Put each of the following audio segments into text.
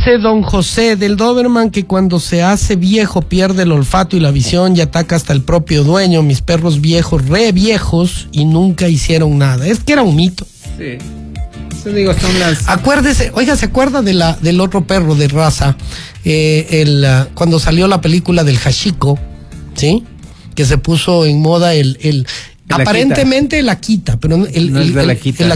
Dice don José del Doberman que cuando se hace viejo pierde el olfato y la visión y ataca hasta el propio dueño. Mis perros viejos, re viejos, y nunca hicieron nada. Es que era un mito. Sí. Eso digo, son las... Acuérdese, oiga, ¿se acuerda del otro perro de raza? Cuando salió la película del Hachiko, ¿sí? Que se puso en moda aparentemente el Akita, pero el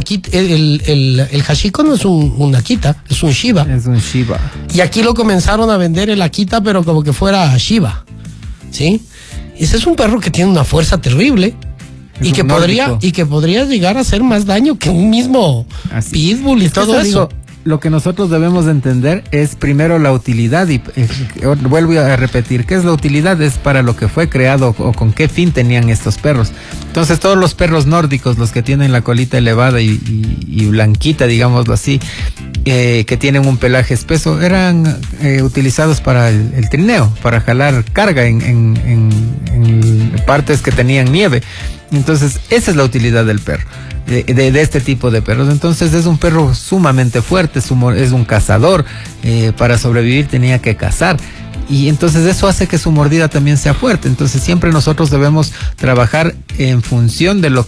Hachiko no es un Akita, es un Shiba. Es un Shiba. Y aquí lo comenzaron a vender el Akita, pero como que fuera Shiba, ¿sí? Ese es un perro que tiene una fuerza terrible y que podría llegar a hacer más daño que un mismo pitbull y todo eso. Digo, lo que nosotros debemos de entender es primero la utilidad y vuelvo a repetir, ¿qué es la utilidad? Es para lo que fue creado o con qué fin tenían estos perros. Entonces todos los perros nórdicos, los que tienen la colita elevada y blanquita, digámoslo así, que tienen un pelaje espeso, eran utilizados para el trineo, para jalar carga en partes que tenían nieve. Entonces esa es la utilidad del perro, de este tipo de perros. Entonces es un perro sumamente fuerte, es un cazador, para sobrevivir tenía que cazar, y entonces eso hace que su mordida también sea fuerte. Entonces siempre nosotros debemos trabajar en función de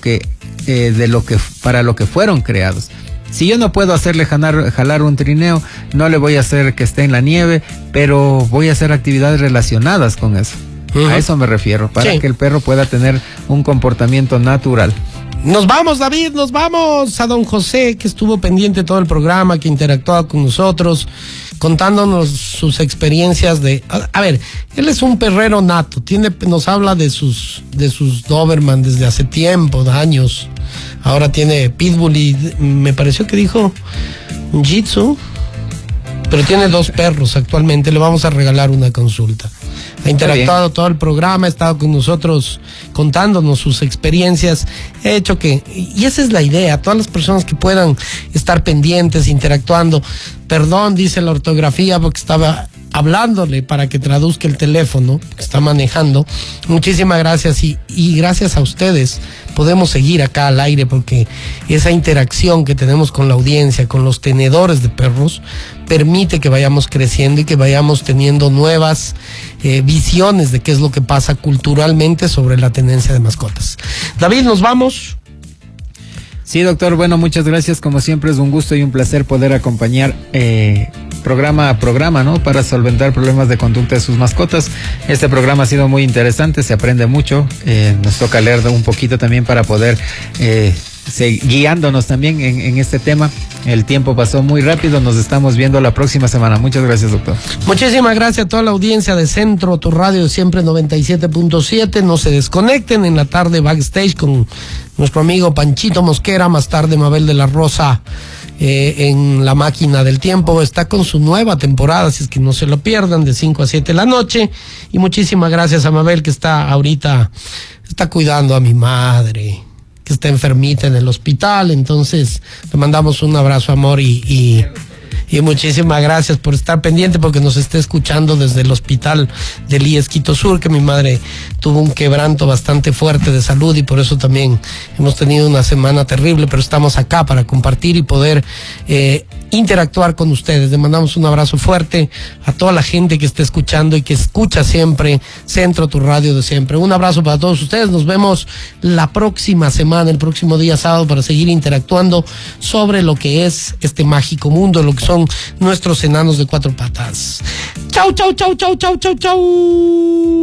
para lo que fueron creados. Si yo no puedo hacerle jalar un trineo, no le voy a hacer que esté en la nieve, pero voy a hacer actividades relacionadas con eso. A eso me refiero, para que el perro pueda tener un comportamiento natural. Nos vamos, David, nos vamos a don José, que estuvo pendiente todo el programa, que interactuaba con nosotros, contándonos sus experiencias a ver, él es un perrero nato, nos habla de sus Doberman desde hace tiempo, de años. Ahora tiene pitbull y me pareció que dijo un Jitsu, pero tiene 2 perros actualmente. Le vamos a regalar una consulta. Ha interactuado todo el programa, ha estado con nosotros contándonos sus experiencias. He hecho y esa es la idea, todas las personas que puedan estar pendientes, interactuando. Perdón, dice la ortografía, porque estaba hablándole para que traduzca el teléfono que está manejando. Muchísimas gracias y gracias a ustedes podemos seguir acá al aire, porque esa interacción que tenemos con la audiencia, con los tenedores de perros, permite que vayamos creciendo y que vayamos teniendo nuevas visiones de qué es lo que pasa culturalmente sobre la tenencia de mascotas. David, nos vamos. Sí, doctor, bueno, muchas gracias. Como siempre es un gusto y un placer poder acompañar programa a programa, ¿no? Para solventar problemas de conducta de sus mascotas. Este programa ha sido muy interesante, se aprende mucho. Nos toca leer un poquito también para poder guiándonos también en este tema. El tiempo pasó muy rápido, nos estamos viendo la próxima semana. Muchas gracias, doctor. Muchísimas gracias a toda la audiencia de Centro, tu radio siempre 97.7. No se desconecten, en la tarde backstage con nuestro amigo Panchito Mosquera, más tarde Mabel de la Rosa en La Máquina del Tiempo. Está con su nueva temporada, así es que no se lo pierdan, de 5 a 7 de la noche. Y muchísimas gracias a Mabel, que está cuidando a mi madre, que está enfermita en el hospital. Entonces le mandamos un abrazo, amor, y muchísimas gracias por estar pendiente, porque nos está escuchando desde el hospital del IES Quito Sur, que mi madre tuvo un quebranto bastante fuerte de salud y por eso también hemos tenido una semana terrible, pero estamos acá para compartir y poder interactuar con ustedes. Le mandamos un abrazo fuerte a toda la gente que está escuchando y que escucha siempre Centro, tu radio de siempre. Un abrazo para todos ustedes. Nos vemos la próxima semana, el próximo día sábado, para seguir interactuando sobre lo que es este mágico mundo, lo que son nuestros enanos de 4 patas. Chau, chau, chau, chau, chau, chau, chau.